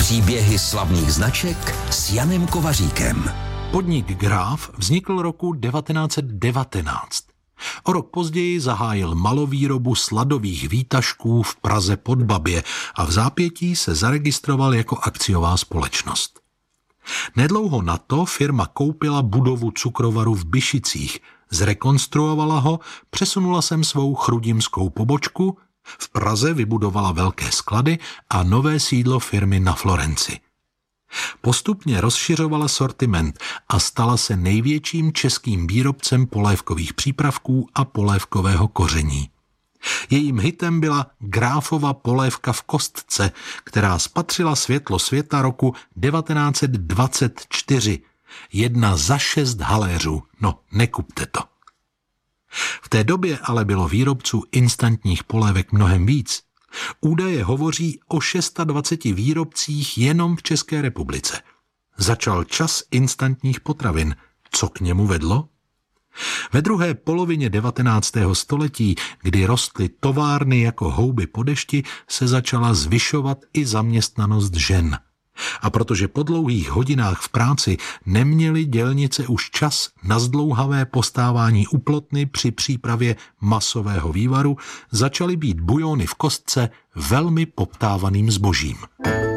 Příběhy slavných značek s Janem Kovaříkem. Podnik Graf vznikl roku 1919. O rok později zahájil malovýrobu sladových výtažků v Praze pod Babě a v zápětí se zaregistroval jako akciová společnost. Nedlouho na to firma koupila budovu cukrovaru v Byšicích, zrekonstruovala ho, přesunula sem svou chrudimskou pobočku, v Praze vybudovala velké sklady a nové sídlo firmy na Florenci. Postupně rozšiřovala sortiment a stala se největším českým výrobcem polévkových přípravků a polévkového koření. Jejím hitem byla Grafova polévka v kostce, která spatřila světlo světa roku 1924. 1 za 6 haléřů. No, nekupte to. V té době ale bylo výrobců instantních polévek mnohem víc. Údaje hovoří o 26 výrobcích jenom v České republice. Začal čas instantních potravin. Co k němu vedlo? Ve druhé polovině 19. století, kdy rostly továrny jako houby po dešti, se začala zvyšovat i zaměstnanost žen. A protože po dlouhých hodinách v práci neměly dělnice už čas na zdlouhavé postávání u plotny při přípravě masového vývaru, začaly být bujony v kostce velmi poptávaným zbožím.